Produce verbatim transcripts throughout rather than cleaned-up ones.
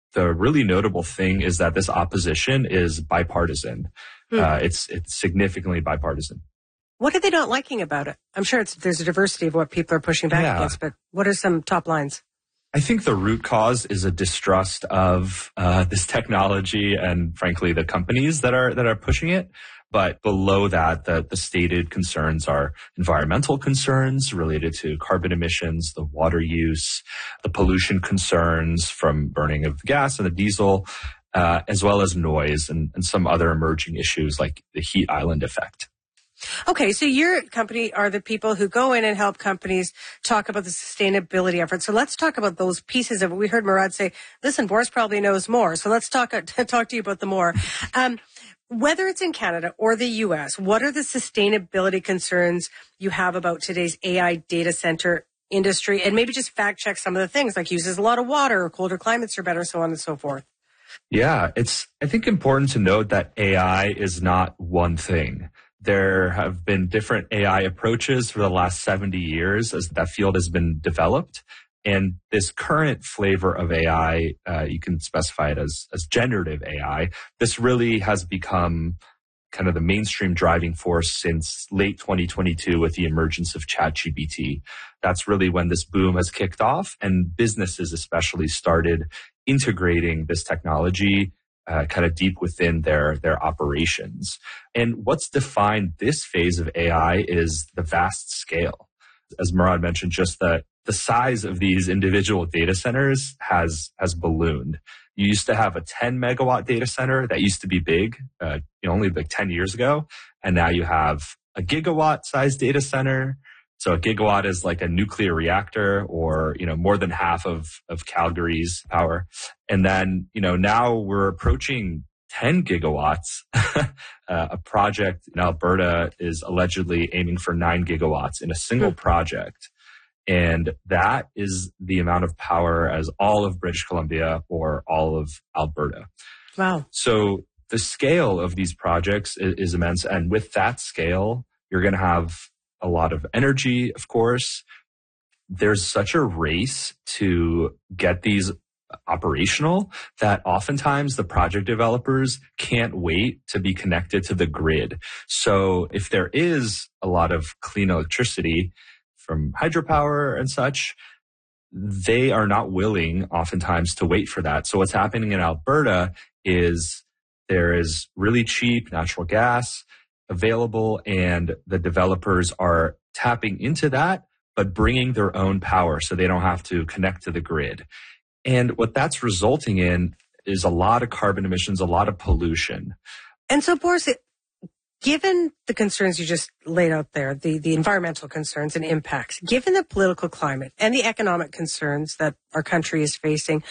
The really notable thing is that this opposition is bipartisan. Hmm. Uh, it's it's significantly bipartisan. What are they not liking about it? I'm sure it's, there's a diversity of what people are pushing back yeah. against, but what are some top lines? I think the root cause is a distrust of uh, this technology and, frankly, the companies that are that are pushing it. But below that, the, the stated concerns are environmental concerns related to carbon emissions, the water use, the pollution concerns from burning of the gas and the diesel, uh, as well as noise and, and some other emerging issues like the heat island effect. Okay, so your company are the people who go in and help companies talk about the sustainability efforts. So let's talk about those pieces of it. We heard Murad say, listen, Boris probably knows more. So let's talk, talk to you about the more. Um, Whether it's in Canada or the U S, what are the sustainability concerns you have about today's A I data center industry? And maybe just fact check some of the things like uses a lot of water or colder climates are better, so on and so forth. Yeah, it's, I think, important to note that A I is not one thing. There have been different A I approaches for the last seventy years as that field has been developed. And this current flavor of A I, uh, you can specify it as, as generative A I. This really has become kind of the mainstream driving force since late twenty twenty-two with the emergence of ChatGPT. That's really when this boom has kicked off, and businesses especially started integrating this technology uh, kind of deep within their, their operations. And what's defined this phase of A I is the vast scale. As Murad mentioned, just the The size of these individual data centers has has ballooned. You used to have a ten megawatt data center that used to be big, uh, you know, only like ten years ago, and now you have a gigawatt size data center. So a gigawatt is like a nuclear reactor, or you know, more than half of of Calgary's power. And then you know, now we're approaching ten gigawatts. uh, a project in Alberta is allegedly aiming for nine gigawatts in a single project. And that is the amount of power as all of British Columbia or all of Alberta. Wow. So the scale of these projects is, is immense. And with that scale, you're going to have a lot of energy, of course. There's such a race to get these operational that oftentimes the project developers can't wait to be connected to the grid. So if there is a lot of clean electricity from hydropower and such, they are not willing oftentimes to wait for that. So what's happening in Alberta is there is really cheap natural gas available, and the developers are tapping into that, but bringing their own power so they don't have to connect to the grid. And what that's resulting in is a lot of carbon emissions, a lot of pollution. And so, Boris, it, given the concerns you just laid out there, the, the environmental concerns and impacts, given the political climate and the economic concerns that our country is facing,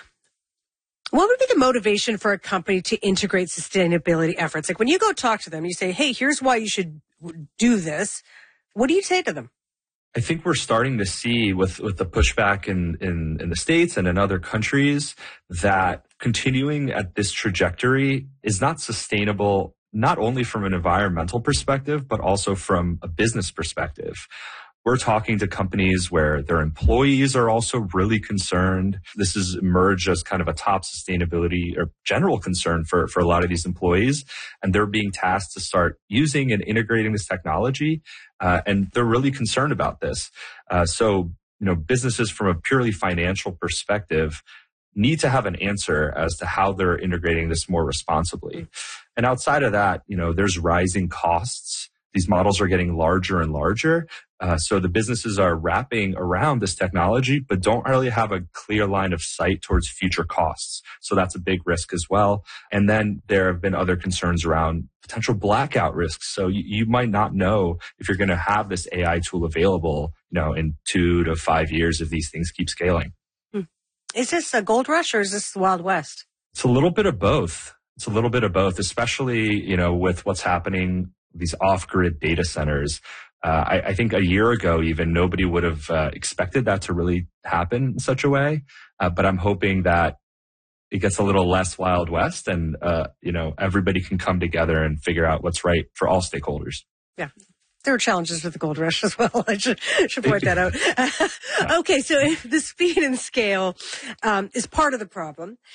what would be the motivation for a company to integrate sustainability efforts? Like when you go talk to them, you say, hey, here's why you should do this. What do you say to them? I think we're starting to see with, with the pushback in, in, in the States and in other countries that continuing at this trajectory is not sustainable, not only from an environmental perspective, but also from a business perspective. We're talking to companies where their employees are also really concerned. This has emerged as kind of a top sustainability or general concern for, for a lot of these employees. And they're being tasked to start using and integrating this technology. Uh, and they're really concerned about this. Uh, so, you know, businesses from a purely financial perspective need to have an answer as to how they're integrating this more responsibly. And outside of that, you know, there's rising costs. These models are getting larger and larger. Uh, so the businesses are wrapping around this technology, but don't really have a clear line of sight towards future costs. So that's a big risk as well. And then there have been other concerns around potential blackout risks. So you, you might not know if you're going to have this A I tool available, you know, in two to five years if these things keep scaling. Hmm. Is this a gold rush or is this the Wild West? It's a little bit of both. It's a little bit of both, especially, you know, with what's happening, these off-grid data centers. Uh, I, I think a year ago, even nobody would have uh, expected that to really happen in such a way. Uh, but I'm hoping that it gets a little less Wild West and, uh, you know, everybody can come together and figure out what's right for all stakeholders. Yeah. There are challenges with the gold rush as well. I should, should point that out. Okay, so the speed and scale um, is part of the problem.